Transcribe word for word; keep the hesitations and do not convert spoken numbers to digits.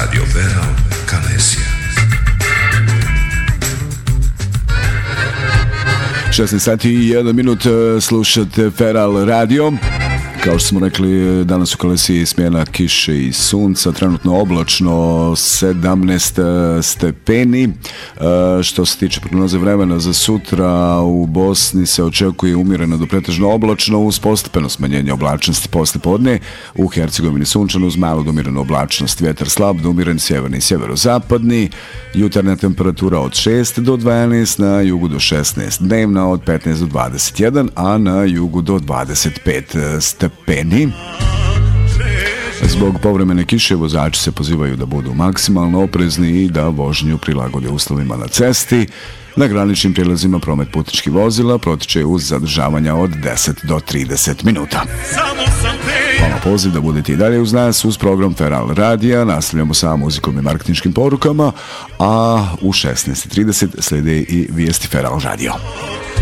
Radio Feral Kalesija. šesnaest sati i jedan minut, slušate Feral Radio. Kao što smo rekli, danas u Kalesiji smjena kiše i sunca, trenutno oblačno, sedamnaest stepeni. Što se tiče prognoze vremena za sutra, u Bosni se očekuje umjereno do pretežno oblačno uz postepeno smanjenje oblačnosti posle podne. U Hercegovini sunčano uz malo do umjerenu oblačnost, vjetar slab do umjeren sjeverni i sjeverozapadni. Jutarnja temperatura od šest do dvanaest, na jugu do šesnaest, dnevna od petnaest do dvadeset jedan, a na jugu do dvadeset pet stepeni. Zbog povremene kiše vozači se pozivaju da budu maksimalno oprezni i da vožnju prilagode uslovima na cesti. Na graničnim prijelazima promet putničkih vozila protiče uz zadržavanja od deset do trideset minuta. Hvala, poziv da budete i dalje uz nas uz program Feral Radija. Nastavljamo sa muzikom i marketinškim porukama, a u šesnaest i trideset slijede i vijesti Feral Radio.